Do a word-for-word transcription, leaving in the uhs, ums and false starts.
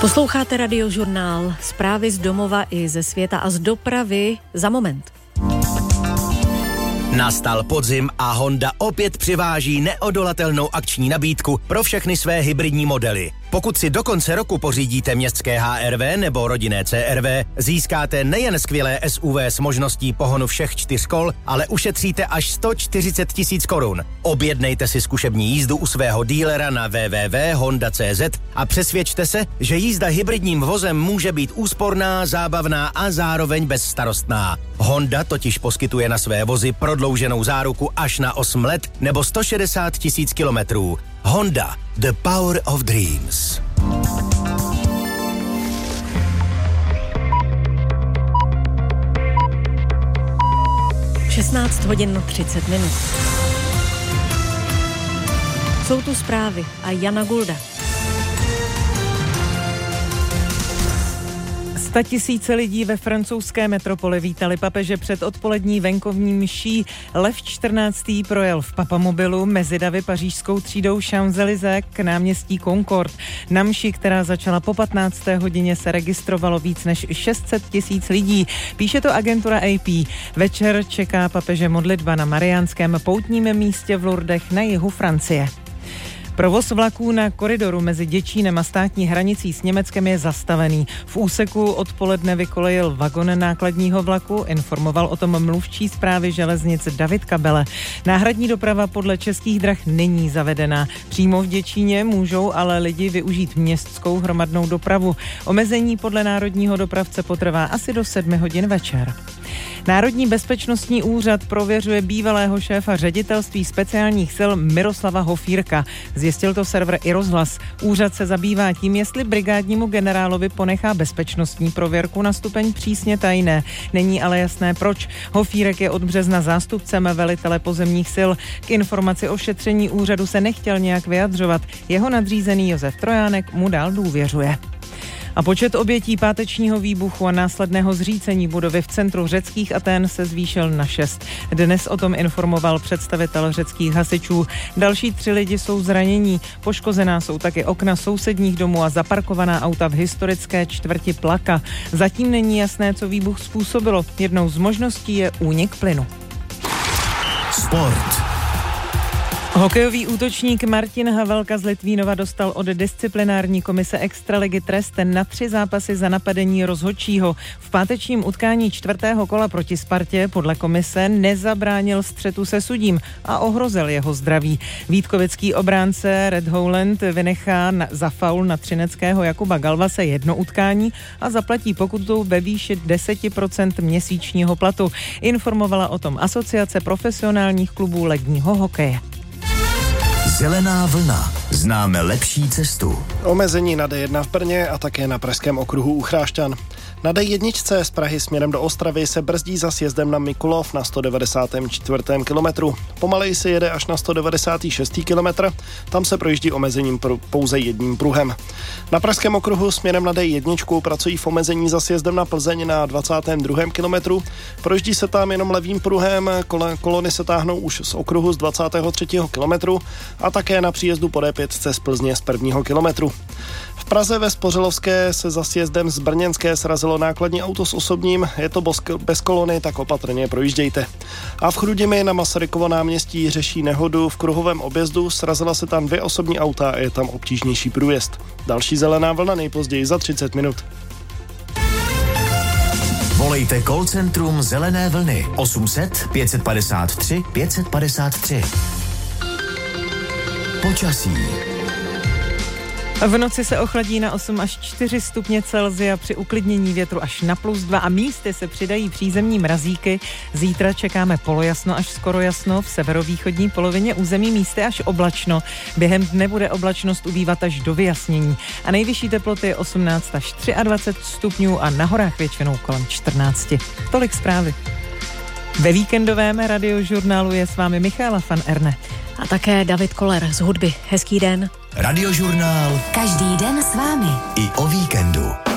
Posloucháte Radiožurnál, zprávy z domova i ze světa a z dopravy za moment. Nastal podzim a Honda opět přiváží neodolatelnou akční nabídku pro všechny své hybridní modely. Pokud si do konce roku pořídíte městské H R V nebo rodinné C R V, získáte nejen skvělé S U V s možností pohonu všech čtyř kol, ale ušetříte až sto čtyřicet tisíc korun. Objednejte si zkušební jízdu u svého dílera na w w w tečka honda tečka c z a přesvědčte se, že jízda hybridním vozem může být úsporná, zábavná a zároveň bezstarostná. Honda totiž poskytuje na své vozy prodlouženou záruku až na osm let nebo sto šedesát tisíc kilometrů. Honda, the power of dreams. šestnáct hodin třicet minut. Jsou tu zprávy a Jana Gulda. Statisíce lidí ve francouzské metropoli vítali papeže před odpolední venkovní mší. Lev čtrnáctý projel v papamobilu mezi davy pařížskou třídou Champs-Élysées k náměstí Concorde. Na mši, která začala po patnácté hodině, se registrovalo víc než šest set tisíc lidí. Píše to agentura A P. Večer čeká papeže modlitba na Mariánském poutním místě v Lourdech na jihu Francie. Provoz vlaků na koridoru mezi Děčínem a státní hranicí s Německem je zastavený. V úseku odpoledne vykolejil vagon nákladního vlaku, informoval o tom mluvčí správy železnic David Kabele. Náhradní doprava podle Českých drah není zavedená. Přímo v Děčíně můžou ale lidi využít městskou hromadnou dopravu. Omezení podle národního dopravce potrvá asi do sedmi hodin večer. Národní bezpečnostní úřad prověřuje bývalého šéfa ředitelství speciálních sil Miroslava Hofírka. Zjistil to server iRozhlas. Úřad se zabývá tím, jestli brigádnímu generálovi ponechá bezpečnostní prověrku na stupeň přísně tajné. Není ale jasné proč. Hofírek je od března zástupcem velitele pozemních sil. K informaci o šetření úřadu se nechtěl nějak vyjadřovat. Jeho nadřízený Josef Trojánek mu dál důvěřuje. A počet obětí pátečního výbuchu a následného zřícení budovy v centru řeckých Atén se zvýšil na šest. Dnes o tom informoval představitel řeckých hasičů. Další tři lidi jsou zranění. Poškozená jsou taky okna sousedních domů a zaparkovaná auta v historické čtvrti Plaka. Zatím není jasné, co výbuch způsobilo. Jednou z možností je únik plynu. Sport. Hokejový útočník Martin Havelka z Litvínova dostal od disciplinární komise extraligy trest na tři zápasy za napadení rozhodčího. V pátečním utkání čtvrtého kola proti Spartě podle komise nezabránil střetu se sudím a ohrozil jeho zdraví. Vítkovický obránce Red Howland vynechá na, za faul na třineckého Jakuba Galvase jedno utkání a zaplatí pokutu ve výši deset procent měsíčního platu. Informovala o tom Asociace profesionálních klubů ledního hokeje. Zelená vlna. Známe lepší cestu. Omezení na D jedna v Brně a také na pražském okruhu u Chrášťan. Na D jedna z Prahy směrem do Ostravy se brzdí za sjezdem na Mikulov na sto devadesátém čtvrtém kilometru. Pomaleji se jede až na sto devadesátém šestém kilometru, tam se projíždí omezením pr- pouze jedním pruhem. Na pražském okruhu směrem na D jedna pracují v omezení za sjezdem na Plzeň na dvacátém druhém kilometru. Projíždí se tam jenom levým pruhem, kol- kolony se táhnou už z okruhu z dvacátého třetího kilometru a také na příjezdu po D pět z Plzně z prvního kilometru. V Praze ve Spořilovské se za sjezdem z Brněnské srazilo nákladní auto s osobním, je to bez kolony, tak opatrně projíždějte. A v Chrudimi na Masarykovo náměstí řeší nehodu v kruhovém objezdu, srazila se tam dvě osobní auta a je tam obtížnější průjezd. Další zelená vlna nejpozději za třicet minut. Volejte call centrum Zelené vlny osm set pět padesát tři pět padesát tři. Počasí. V noci se ochladí na osm až čtyři stupně Celsia, při uklidnění větru až na plus dva a místy se přidají přízemní mrazíky. Zítra čekáme polojasno až skoro jasno, v severovýchodní polovině území místy až oblačno. Během dne bude oblačnost ubývat až do vyjasnění a nejvyšší teploty je osmnáct až dvacet tři stupňů a na horách většinou kolem čtrnáct. Tolik zprávy. Ve víkendovém Radiožurnálu je s vámi Michaela van Erne. A také David Koller z hudby. Hezký den. Radiožurnál. Každý den s vámi. I o víkendu.